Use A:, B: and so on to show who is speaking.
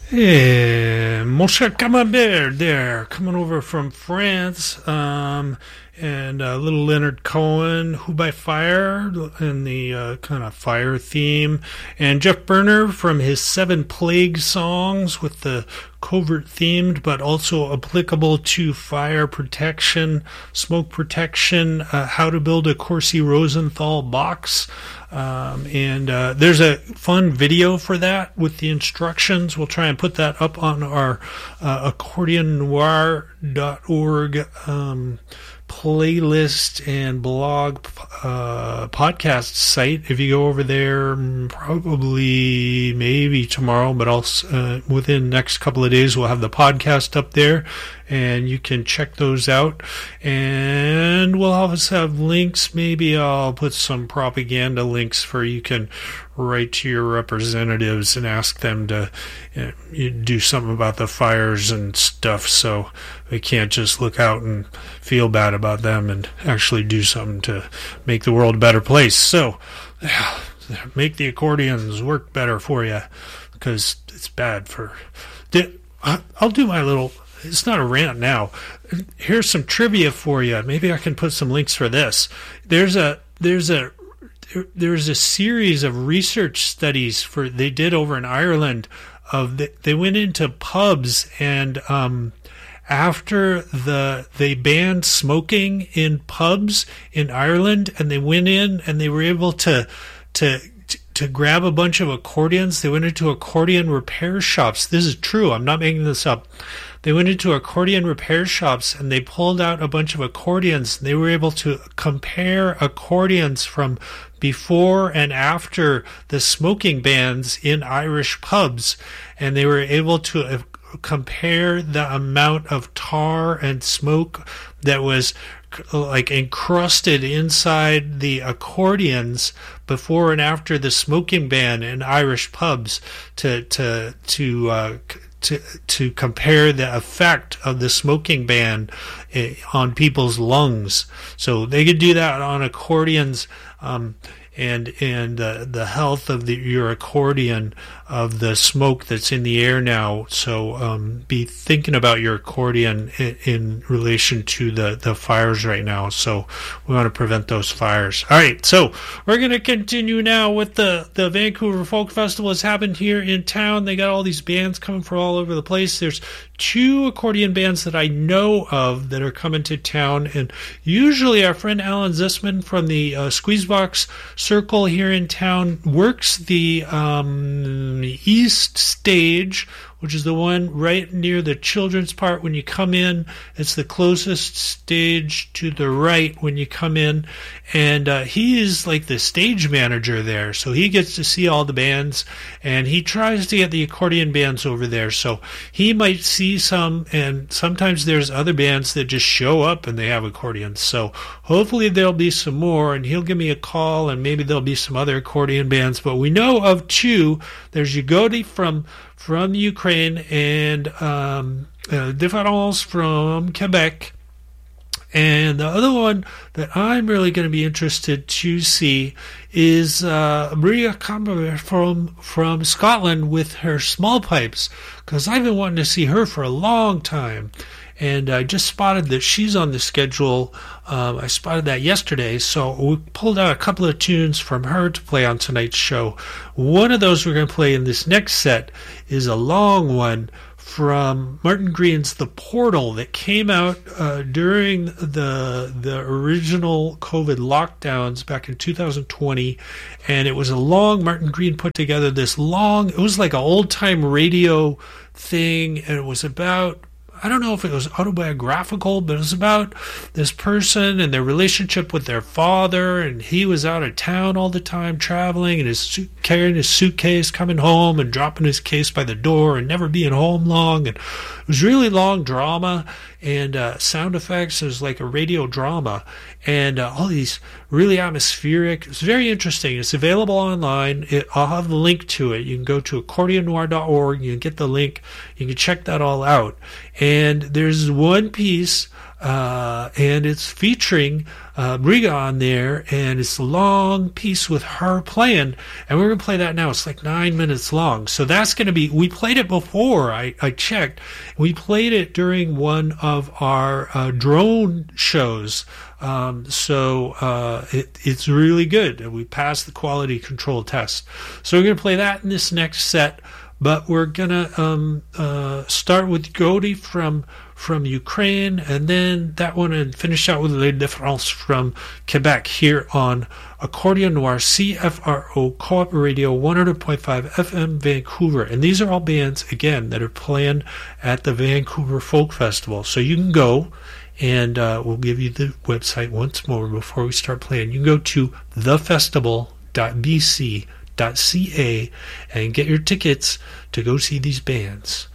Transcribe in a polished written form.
A: Hey, mon cher camembert there, coming over from France, and little Leonard Cohen, Who by Fire, and the kind of fire theme, and Jeff Berner from his Seven Plague songs with the covert themed, but also applicable to fire protection, smoke protection, how to build a Corsi Rosenthal box. And there's a fun video for that with the instructions. We'll try and put that up on our accordionnoir.org playlist and blog podcast site. If you go over there, probably maybe tomorrow, but also within the next couple of days, we'll have the podcast up there, and you can check those out. And we'll also have links. Maybe I'll put some propaganda links for you can write to your representatives and ask them to do something about the fires and stuff, so we can't just look out and feel bad about them and actually do something to make the world a better place. So make the accordions work better for you, because it's bad for... I'll do my little... It's not a rant now. Here's some trivia for you. Maybe I can put some links for this. There's a series of research studies they did over in Ireland. They went into pubs, and after they banned smoking in pubs in Ireland, and they went in and they were able to grab a bunch of accordions. They went into accordion repair shops. This is true. I'm not making this up. They went into accordion repair shops and they pulled out a bunch of accordions. They were able to compare accordions from before and after the smoking bans in Irish pubs. And they were able to compare the amount of tar and smoke that was like encrusted inside the accordions before and after the smoking ban in Irish pubs to compare the effect of the smoking ban on people's lungs. So they could do that on accordions, and the health of your accordion, of the smoke that's in the air now. So be thinking about your accordion in relation to the fires right now. So we want to prevent those fires. All right, so we're going to continue now with the Vancouver Folk Festival. Has happened here in town. They got all these bands coming from all over the place. There's 2 accordion bands that I know of that are coming to town, and usually our friend Alan Zisman from the Squeezebox Circle here in town works the East Stage, which is the one right near the children's part when you come in. It's the closest stage to the right when you come in, and he is like the stage manager there, so he gets to see all the bands, and he tries to get the accordion bands over there. So he might see some, and sometimes there's other bands that just show up and they have accordions. So hopefully there'll be some more, and he'll give me a call, and maybe there'll be some other accordion bands. But we know of 2. There's Yagodi from Ukraine, and Difference from Quebec. And the other one that I'm really going to be interested to see is Maria Camber from Scotland with her small pipes, because I've been wanting to see her for a long time. And I just spotted that she's on the schedule. I spotted that yesterday, so we pulled out a couple of tunes from her to play on tonight's show. One of those we're going to play in this next set is a long one from Martin Green's The Portal that came out during the original COVID lockdowns back in 2020, and it was a long... Martin Green put together this long... It was like an old-time radio thing, and it was about... I don't know if it was autobiographical, but it was about this person and their relationship with their father, and he was out of town all the time traveling, and carrying his suitcase, coming home and dropping his case by the door and never being home long. And it was really long drama and sound effects. It was like a radio drama, and all these really atmospheric. It's very interesting. It's available online. I'll have the link to it. You can go to accordionnoir.org. You can get the link. You can check that all out. And and there's one piece, and it's featuring Briga on there, and it's a long piece with her playing, and we're going to play that now. It's like 9 minutes long. So that's going to be, we played it before, I checked. We played it during one of our drone shows. It's really good. We passed the quality control test. So we're going to play that in this next set, but we're going to start with Godi from Ukraine, and then that one, and finish out with Les Differences from Quebec here on Accordion Noir, CFRO Co-op Radio 100.5 FM Vancouver. And these are all bands, again, that are playing at the Vancouver Folk Festival. So you can go, and we'll give you the website once more before we start playing. You can go to thefestival.bc.ca and get your tickets to go see these bands.